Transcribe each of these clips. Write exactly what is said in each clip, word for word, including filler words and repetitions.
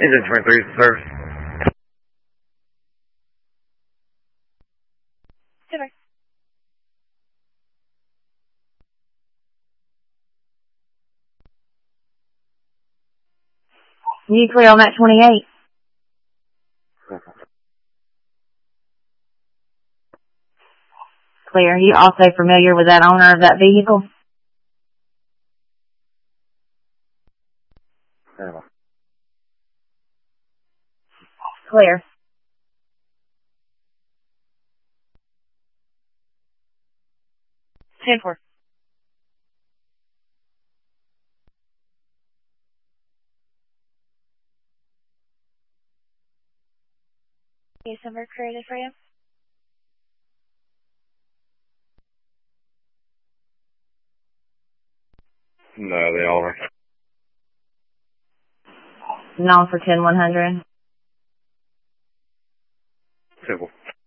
Engine twenty-three, service. Super. You clear on that twenty-eight? Clear. You also familiar with that owner of that vehicle? Yeah. Clear. ten four. Case number created for you. No, the owner. Known for ten one hundred. Simple.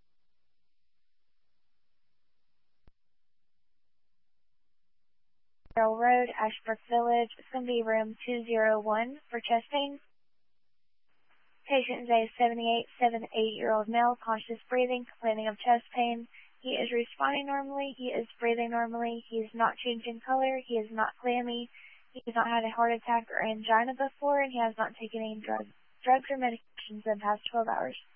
Carroll Road, Ashbrook Village. It's going to be room two oh one for chest pain. Patient is a seventy-eight, seventy-eight-year-old male, conscious breathing, complaining of chest pain. He is responding normally. He is breathing normally. He is not changing color. He is not clammy. He has not had a heart attack or angina before, and he has not taken any drugs, drugs or medications in the past twelve hours.